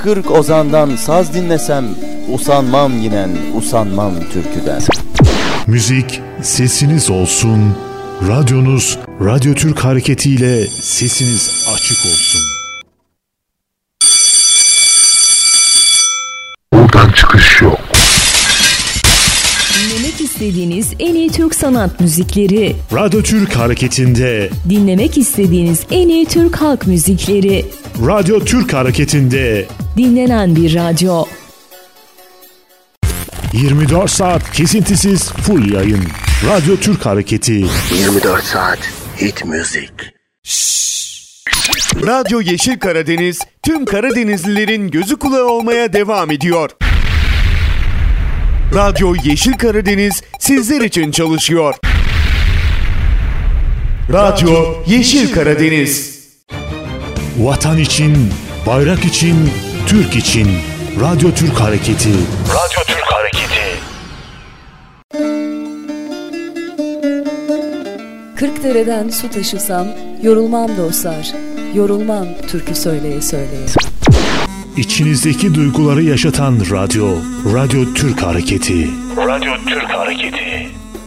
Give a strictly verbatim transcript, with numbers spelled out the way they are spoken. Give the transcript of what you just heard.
kırk ozandan saz dinlesem, usanmam yinen, usanmam türküden. Müzik sesiniz olsun, radyonuz Radyo Türk Hareketi ile sesiniz açık olsun. Buradan çıkış yok. Dinlemek istediğiniz en iyi Türk sanat müzikleri. Radyo Türk Hareketi'nde. Dinlemek istediğiniz en iyi Türk halk müzikleri. Radyo Türk Hareketi'nde. Dinlenen bir radyo. yirmi dört saat kesintisiz full yayın. Radyo Türk Hareketi. yirmi dört saat hit müzik. Radyo Yeşil Karadeniz tüm Karadenizlilerin gözü kulağı olmaya devam ediyor. Radyo Yeşil Karadeniz sizler için çalışıyor. Radyo Yeşil Karadeniz. Vatan için, bayrak için, Türk için. Radyo Türk Hareketi. Radyo Türk Hareketi. Kırkdere'den su taşısam yorulmam dostlar. Yorulmam türkü söyleye söyleye. İçinizdeki duyguları yaşatan radyo. Radyo Türk Hareketi. Radyo Türk Hareketi.